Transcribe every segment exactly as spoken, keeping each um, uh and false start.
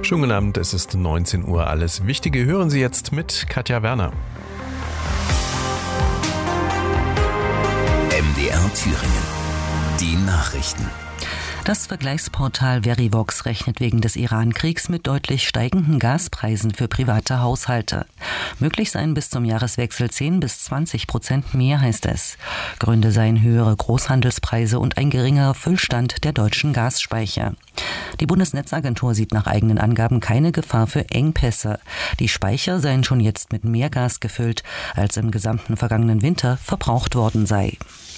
Schönen guten Abend, es ist neunzehn Uhr. Alles Wichtige hören Sie jetzt mit Katja Werner. M D R Thüringen. Die Nachrichten. Das Vergleichsportal Verivox rechnet wegen des Iran-Kriegs mit deutlich steigenden Gaspreisen für private Haushalte. Möglich seien bis zum Jahreswechsel zehn bis zwanzig Prozent mehr, heißt es. Gründe seien höhere Großhandelspreise und ein geringerer Füllstand der deutschen Gasspeicher. Die Bundesnetzagentur sieht nach eigenen Angaben keine Gefahr für Engpässe. Die Speicher seien schon jetzt mit mehr Gas gefüllt, als im gesamten vergangenen Winter verbraucht worden sei.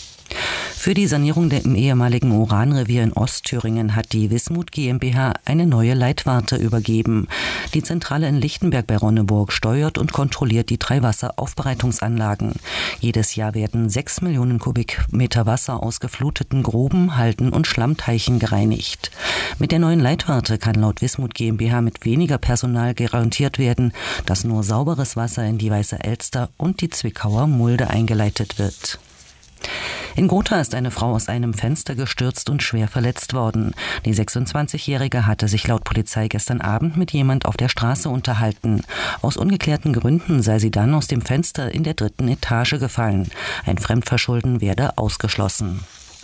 Für die Sanierung der im ehemaligen Uranrevier in Ostthüringen hat die Wismut GmbH eine neue Leitwarte übergeben. Die Zentrale in Lichtenberg bei Ronneburg steuert und kontrolliert die drei Wasseraufbereitungsanlagen. Jedes Jahr werden sechs Millionen Kubikmeter Wasser aus gefluteten Gruben, Halden und Schlammteichen gereinigt. Mit der neuen Leitwarte kann laut Wismut GmbH mit weniger Personal garantiert werden, dass nur sauberes Wasser in die Weiße Elster und die Zwickauer Mulde eingeleitet wird. In Gotha ist eine Frau aus einem Fenster gestürzt und schwer verletzt worden. Die sechsundzwanzigjährige hatte sich laut Polizei gestern Abend mit jemand auf der Straße unterhalten. Aus ungeklärten Gründen sei sie dann aus dem Fenster in der dritten Etage gefallen. Ein Fremdverschulden werde ausgeschlossen.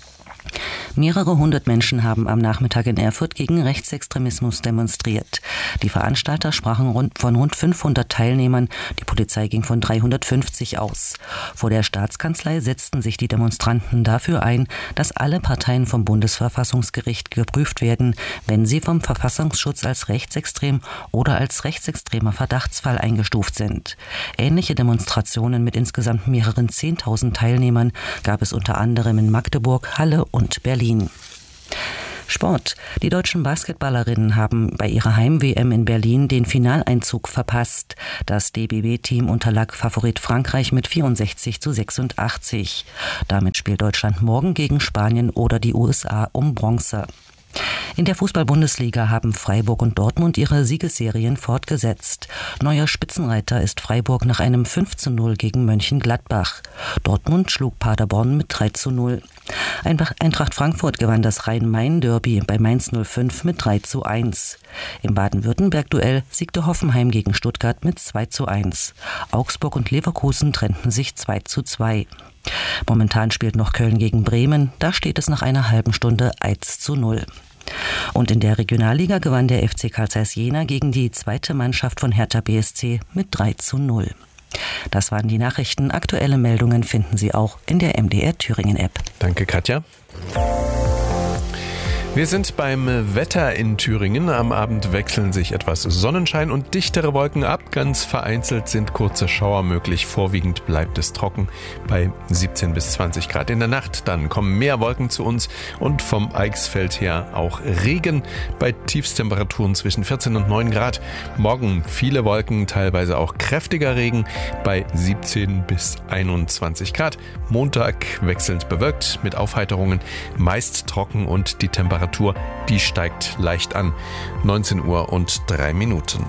Mehrere hundert Menschen haben am Nachmittag in Erfurt gegen Rechtsextremismus demonstriert. Die Veranstalter sprachen von rund fünfhundert Teilnehmern, die Polizei ging von dreihundertfünfzig aus. Vor der Staatskanzlei setzten sich die Demonstranten dafür ein, dass alle Parteien vom Bundesverfassungsgericht geprüft werden, wenn sie vom Verfassungsschutz als rechtsextrem oder als rechtsextremer Verdachtsfall eingestuft sind. Ähnliche Demonstrationen mit insgesamt mehreren zehntausend Teilnehmern gab es unter anderem in Magdeburg, Halle und Berlin. Sport. Die deutschen Basketballerinnen haben bei ihrer Heim-W M in Berlin den Finaleinzug verpasst. Das D B B-Team unterlag Favorit Frankreich mit vierundsechzig zu sechsundachtzig. Damit spielt Deutschland morgen gegen Spanien oder die U S A um Bronze. In der Fußball-Bundesliga haben Freiburg und Dortmund ihre Siegesserien fortgesetzt. Neuer Spitzenreiter ist Freiburg nach einem fünf zu null gegen Mönchengladbach. Dortmund schlug Paderborn mit drei zu null. Eintracht Frankfurt gewann das Rhein-Main-Derby bei Mainz null fünf mit drei zu eins. Im Baden-Württemberg-Duell siegte Hoffenheim gegen Stuttgart mit zwei zu eins. Augsburg und Leverkusen trennten sich zwei zu zwei. Momentan spielt noch Köln gegen Bremen, da steht es nach einer halben Stunde eins zu null. Und in der Regionalliga gewann der F C Carl Zeiss Jena gegen die zweite Mannschaft von Hertha B S C mit drei zu null. Das waren die Nachrichten. Aktuelle Meldungen finden Sie auch in der M D R Thüringen App. Danke, Katja. Wir sind beim Wetter in Thüringen. Am Abend wechseln sich etwas Sonnenschein und dichtere Wolken ab. Ganz vereinzelt sind kurze Schauer möglich. Vorwiegend bleibt es trocken bei siebzehn bis zwanzig Grad. In der Nacht dann kommen mehr Wolken zu uns und vom Eichsfeld her auch Regen bei Tiefstemperaturen zwischen vierzehn und neun Grad. Morgen viele Wolken, teilweise auch kräftiger Regen bei siebzehn bis einundzwanzig Grad. Montag wechselnd bewölkt mit Aufheiterungen, meist trocken und die Temperatur Temperatur, die steigt leicht an. neunzehn Uhr und drei Minuten.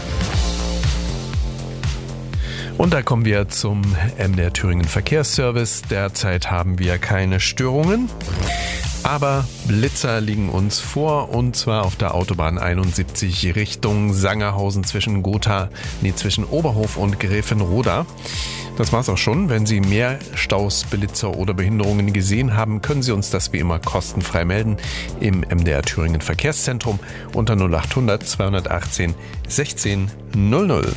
Und da kommen wir zum M D R Thüringen Verkehrsservice. Derzeit haben wir keine Störungen, aber Blitzer liegen uns vor, und zwar auf der Autobahn einundsiebzig Richtung Sangerhausen zwischen Gotha, nee, zwischen Oberhof und Gräfenroda. Das war's auch schon. Wenn Sie mehr Staus, Blitzer oder Behinderungen gesehen haben, können Sie uns das wie immer kostenfrei melden im M D R Thüringen Verkehrszentrum unter null achthundert zweihundertachtzehn sechzehn null null.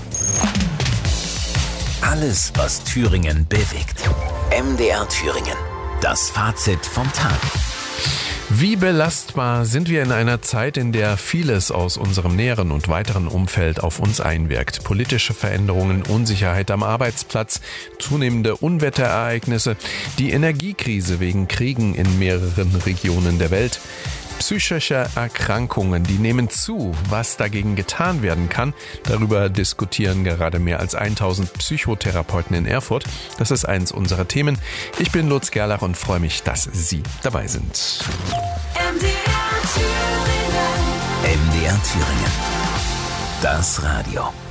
Alles, was Thüringen bewegt. M D R Thüringen. Das Fazit vom Tag. Wie belastbar sind wir in einer Zeit, in der vieles aus unserem näheren und weiteren Umfeld auf uns einwirkt? Politische Veränderungen, Unsicherheit am Arbeitsplatz, zunehmende Unwetterereignisse, die Energiekrise wegen Kriegen in mehreren Regionen der Welt. Psychische Erkrankungen, die nehmen zu. Was dagegen getan werden kann, darüber diskutieren gerade mehr als tausend Psychotherapeuten in Erfurt. Das ist eins unserer Themen. Ich bin Lutz Gerlach und freue mich, dass Sie dabei sind. M D R Thüringen. M D R Thüringen. Das Radio.